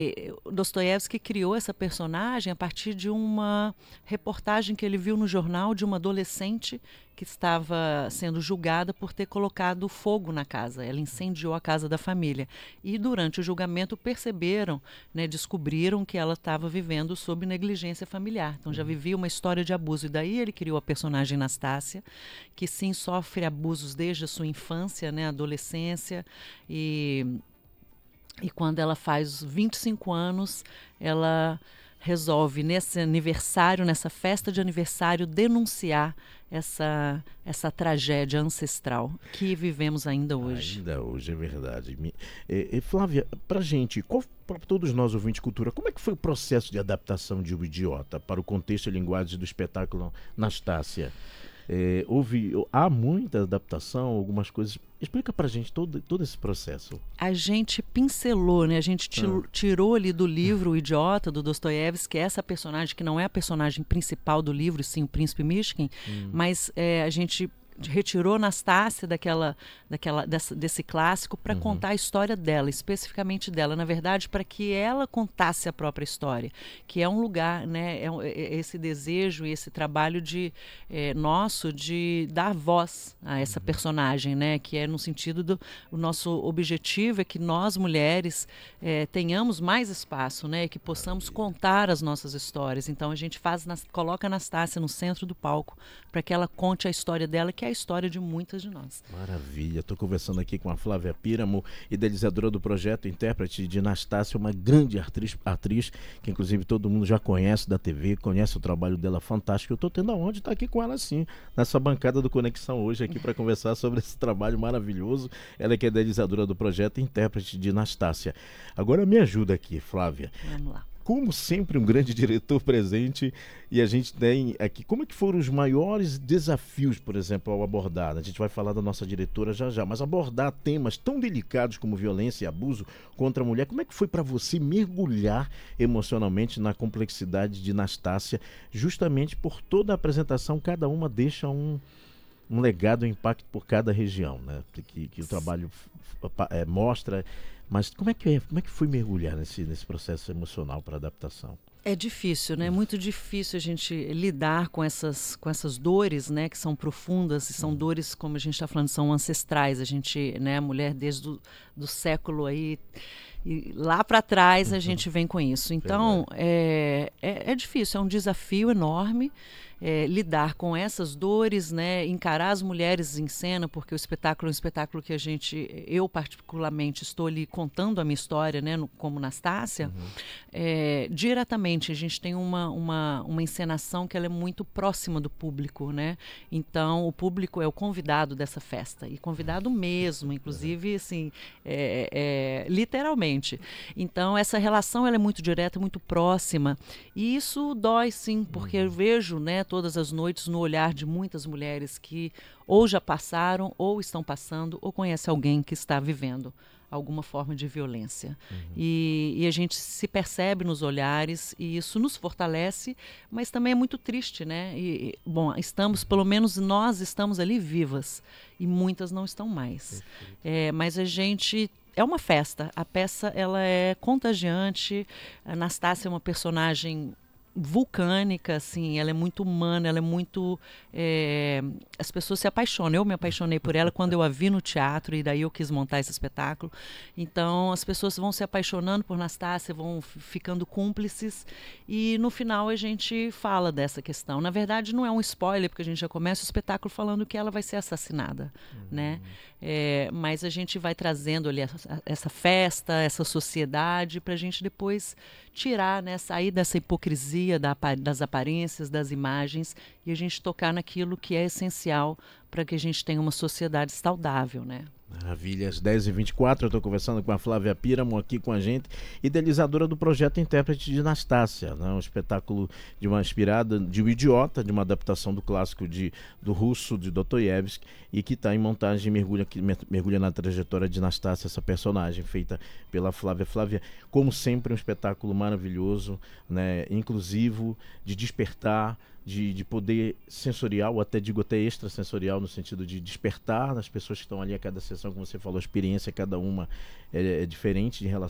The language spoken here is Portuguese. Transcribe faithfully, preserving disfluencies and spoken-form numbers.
O Dostoiévski criou essa personagem a partir de uma reportagem que ele viu no jornal de uma adolescente que estava sendo julgada por ter colocado fogo na casa. Ela incendiou a casa da família. E durante o julgamento perceberam, né, descobriram que ela estava vivendo sob negligência familiar. Então já vivia uma história de abuso. E daí ele criou a personagem Nastácia, que sim sofre abusos desde a sua infância, né, adolescência, e E quando ela faz vinte e cinco anos, ela resolve, nesse aniversário, nessa festa de aniversário, denunciar essa, essa tragédia ancestral que vivemos ainda hoje. Ainda hoje, é verdade. Me- é, é, Flávia, pra gente, para todos nós ouvintes de cultura, como é que foi o processo de adaptação de O Idiota para o contexto e linguagem do espetáculo Nastácia? É, houve, há muita adaptação, algumas coisas. Explica pra gente todo, todo esse processo. A gente pincelou, né? A gente tirou, Ah. tirou ali do livro O Idiota, do Dostoiévski, essa personagem que não é a personagem principal do livro, sim o Príncipe Mishkin, Hum. mas é, a gente retirou Nastácia daquela, daquela, dessa, desse clássico para Uhum. contar a história dela, especificamente dela, na verdade, para que ela contasse a própria história, que é um lugar, né, é, um- é esse desejo e esse trabalho de é, nosso de dar voz a essa personagem, né, que é no sentido do o nosso objetivo é que nós mulheres é, tenhamos mais espaço, né, que possamos contar as nossas histórias. Então a gente faz, nas- coloca a Nastácia no centro do palco para que ela conte a história dela, que é a história de muitas de nós. Maravilha. Estou conversando aqui com a Flávia Píramo, idealizadora do projeto, intérprete de Nastácia, uma grande atriz, atriz que inclusive todo mundo já conhece da T V, conhece o trabalho dela fantástico. Eu estou tendo a honra de estar aqui com ela sim, nessa bancada do Conexão hoje aqui para conversar sobre esse trabalho maravilhoso. Ela que é idealizadora do projeto, intérprete de Nastácia. Agora me ajuda aqui, Flávia. Vamos lá. Como sempre, um grande diretor presente, e a gente tem aqui, como é que foram os maiores desafios, por exemplo, ao abordar? A gente vai falar da nossa diretora já já, mas abordar temas tão delicados como violência e abuso contra a mulher, como é que foi para você mergulhar emocionalmente na complexidade de Nastácia, justamente por toda a apresentação, cada uma deixa um, um legado, um impacto por cada região, né? Que, que o trabalho f- f- é, mostra. Mas como é que é, como é que foi mergulhar nesse, nesse processo emocional para adaptação? É difícil, né? É muito difícil a gente lidar com essas, com essas dores, né? Que são profundas e são dores, como a gente está falando, são ancestrais. A gente, né? A mulher desde do, do século aí e lá para trás a gente vem com isso. Então é, é, é difícil, é um desafio enorme. É, lidar com essas dores, né, encarar as mulheres em cena, porque o espetáculo é um espetáculo que a gente, eu particularmente estou ali contando a minha história, né, no, como Nastácia, uhum. é, diretamente a gente tem uma, uma, uma encenação que ela é muito próxima do público, né, então o público é o convidado dessa festa, e convidado mesmo, inclusive assim, é, é, literalmente. Então essa relação ela é muito direta, muito próxima, e isso dói sim, porque uhum. eu vejo, né, todas as noites no olhar de muitas mulheres que ou já passaram, ou estão passando, ou conhece alguém que está vivendo alguma forma de violência. Uhum. E, e a gente se percebe nos olhares, e isso nos fortalece, mas também é muito triste, né? E, bom, estamos, pelo menos nós estamos ali vivas, e muitas não estão mais. É, mas a gente... É uma festa. A peça ela é contagiante. A Nastácia é uma personagem vulcânica, assim, ela é muito humana, ela é muito... É, as pessoas se apaixonam. Eu me apaixonei por ela quando eu a vi no teatro, e daí eu quis montar esse espetáculo. Então, as pessoas vão se apaixonando por Nastácia, vão f- ficando cúmplices, e no final a gente fala dessa questão. Na verdade, não é um spoiler, porque a gente já começa o espetáculo falando que ela vai ser assassinada, uhum. né? É, mas a gente vai trazendo ali essa, essa festa, essa sociedade, para a gente depois tirar, né, sair dessa hipocrisia da, das aparências, das imagens, e a gente tocar naquilo que é essencial para que a gente tenha uma sociedade saudável, né? Maravilha, às dez e vinte e quatro eu estou conversando com a Flávia Píramo aqui com a gente, idealizadora do projeto Intérprete de Nastácia, né? Um espetáculo de uma inspirada de O Idiota, de uma adaptação do clássico de, do russo, de Dostoiévski, e que está em montagem e mergulha, mergulha na trajetória de Nastácia, essa personagem feita pela Flávia. Flávia, como sempre, um espetáculo maravilhoso, né? Inclusivo, de despertar, De, de poder sensorial, ou até digo até extrasensorial, no sentido de despertar nas pessoas que estão ali a cada sessão, como você falou, a experiência cada uma é, é diferente em relação